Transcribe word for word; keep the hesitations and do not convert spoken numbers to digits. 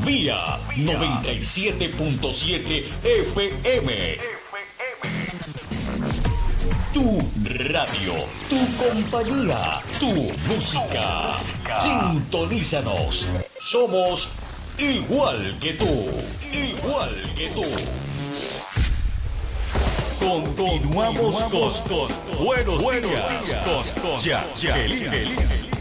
vía noventa y siete punto siete F M. Tu radio, tu compañía, tu música. Sintonízanos. Somos igual que tú, igual que tú. Continuamos con, con Buenos, buenos días, días con, con ya, ya, Jacqueline.